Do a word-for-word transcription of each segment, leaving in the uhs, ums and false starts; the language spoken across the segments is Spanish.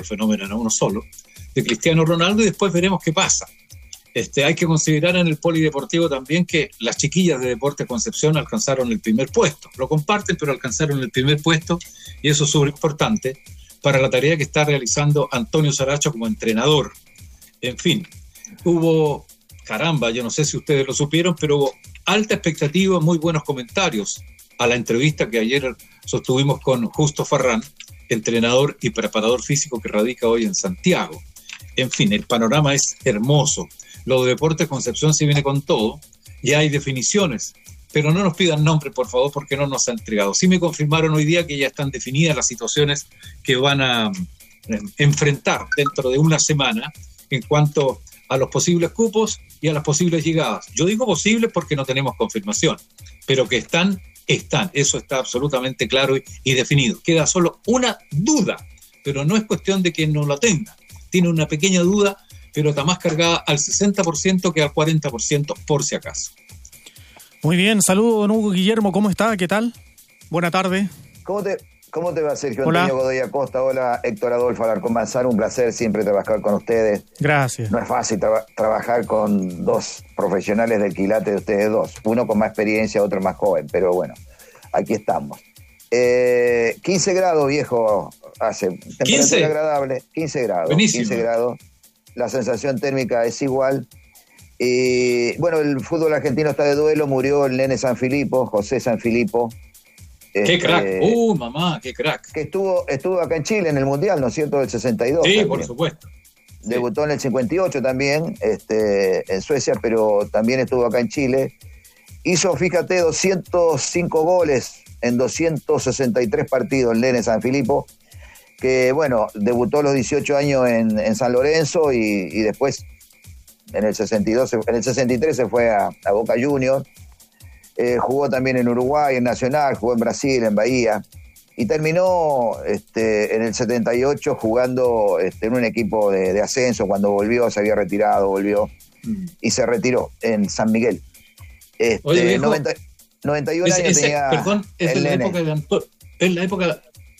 el fenómeno era uno solo, de Cristiano Ronaldo, y después veremos qué pasa. Este, hay que considerar en el polideportivo también que las chiquillas de Deportes Concepción alcanzaron el primer puesto. Lo comparten, pero alcanzaron el primer puesto, y eso es súper importante para la tarea que está realizando Antonio Saracho como entrenador. En fin, hubo, caramba, yo no sé si ustedes lo supieron, pero hubo alta expectativa, muy buenos comentarios a la entrevista que ayer sostuvimos con Justo Farrán, entrenador y preparador físico que radica hoy en Santiago. En fin, el panorama es hermoso. Lo de Deportes Concepción se viene con todo, ya hay definiciones, pero no nos pidan nombres, por favor, porque no nos han entregado. Sí me confirmaron hoy día que ya están definidas las situaciones que van a eh, enfrentar dentro de una semana en cuanto a los posibles cupos y a las posibles llegadas. Yo digo posibles porque no tenemos confirmación, pero que están, están. Eso está absolutamente claro y, y definido. Queda solo una duda, pero no es cuestión de que no la tenga. Tiene una pequeña duda, pero está más cargada al sesenta por ciento que al cuarenta por ciento, por si acaso. Muy bien, saludos, don Hugo Guillermo, ¿cómo está? ¿Qué tal? Buena tarde. ¿Cómo te, cómo te va, Sergio? Hola. Antonio Godoy Acosta, hola, Héctor Adolfo Alarcón Manzano, un placer siempre trabajar con ustedes. Gracias. No es fácil tra- trabajar con dos profesionales del quilate de ustedes dos, uno con más experiencia, otro más joven, pero bueno, aquí estamos. Eh, quince grados, viejo, hace temperatura ¿quince? agradable, quince grados, Buenísimo. quince grados, la sensación térmica es igual. Y bueno, el fútbol argentino está de duelo, murió el nene Sanfilippo, José Sanfilippo. ¡Qué este, crack! ¡Uh, mamá, qué crack! Que estuvo, estuvo acá en Chile en el Mundial, ¿no es cierto?, del sesenta y dos. Sí, también. por supuesto. Debutó Sí. en el cincuenta y ocho también, este, en Suecia, pero también estuvo acá en Chile. Hizo, fíjate, doscientos cinco goles en doscientos sesenta y tres partidos el nene Sanfilippo, que bueno, debutó a los dieciocho años en, en San Lorenzo y, y después en el sesenta y dos, en el sesenta y tres se fue a, a Boca Juniors. Eh, jugó también en Uruguay, en Nacional, jugó en Brasil, en Bahía, y terminó este, en el setenta y ocho jugando este, en un equipo de, de ascenso. Cuando volvió, se había retirado, volvió mm. y se retiró en San Miguel. Este, Oye, viejo, noventa, noventa y uno ese, años ese, tenía. perdón, es el la nene. época de Anto- es la época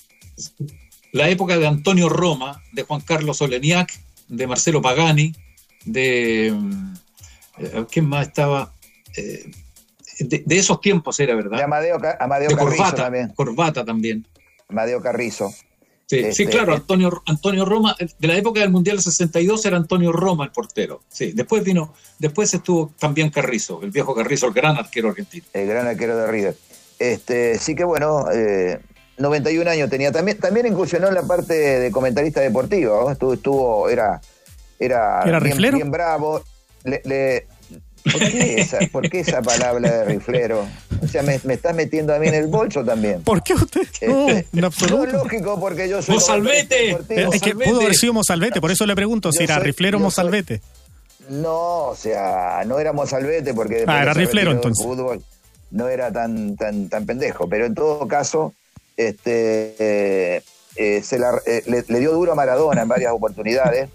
la época de Antonio Roma, de Juan Carlos Oleniak, de Marcelo Pagani, de eh, ¿quién más estaba? Eh, de, de esos tiempos era, ¿verdad? De Amadeo, Amadeo de Carrizo Corbata, también. Corbata también. Amadeo Carrizo. Sí, este, sí, claro, Antonio, Antonio Roma, de la época del Mundial sesenta y dos era Antonio Roma el portero. Sí, después vino, después estuvo también Carrizo, el viejo Carrizo, el gran arquero argentino. El gran arquero de River. Este, sí que bueno, eh, noventa y un años tenía. También, también incursionó en la parte de comentarista deportivo, ¿no? Estuvo, estuvo, era, era, ¿Era bien, riflero? bien bravo. Le, le, ¿por, qué esa, ¿Por qué esa palabra de riflero? O sea, me, me estás metiendo a mí en el bolso también. ¿Por qué usted? No, Este, en absoluto. No, lógico, porque yo soy ¡Mozalbete! deportivo. Es que pudo haber sido Mozalbete, por eso le pregunto Yo si era soy- riflero o yo soy- Mozalbete. No, o sea, no era Mozalbete porque después Ah, era que se riflero, retiró del entonces. fútbol no era tan tan tan pendejo, pero en todo caso este eh, eh, se la, eh, le, le dio duro a Maradona en varias oportunidades.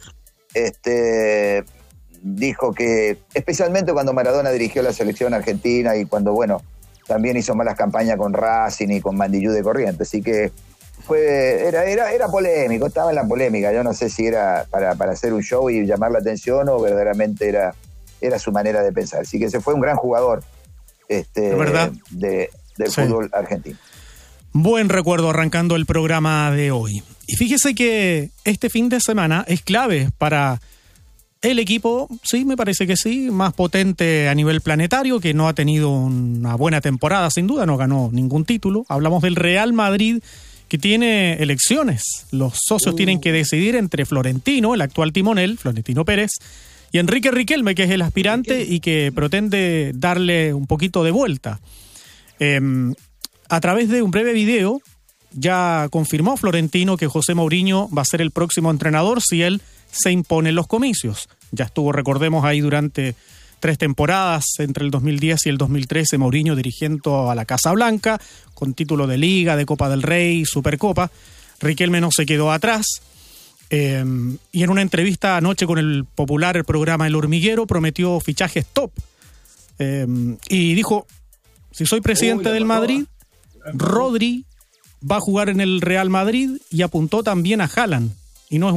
Este dijo que especialmente cuando Maradona dirigió la selección argentina y cuando bueno, también hizo malas campañas con Racing y con Mandillú de Corrientes, así que fue era era era polémico, estaba en la polémica. Yo no sé si era para, para hacer un show y llamar la atención o verdaderamente era, era su manera de pensar. Así que se fue un gran jugador este, ¿verdad? de, del Sí. fútbol argentino. Buen recuerdo arrancando el programa de hoy. Y fíjese que este fin de semana es clave para el equipo, sí, me parece que sí, más potente a nivel planetario, que no ha tenido una buena temporada, sin duda, no ganó ningún título. Hablamos del Real Madrid, que tiene elecciones. Los socios uh. tienen que decidir entre Florentino, el actual timonel, Florentino Pérez, y Enrique Riquelme, que es el aspirante y que pretende darle un poquito de vuelta. Eh, a través de un breve video, ya confirmó Florentino que José Mourinho va a ser el próximo entrenador si él se impone en los comicios. Ya estuvo, recordemos, ahí durante tres temporadas, entre el dos mil diez y el dos mil trece, Mourinho dirigiendo a la Casa Blanca, con título de Liga, de Copa del Rey, Supercopa. Riquelme no se quedó atrás. Eh, y en una entrevista anoche con el popular programa El Hormiguero prometió fichajes top. Eh, y dijo, si soy presidente Uy, del Madrid, Rodri va a jugar en el Real Madrid, y apuntó también a Haaland. Y no es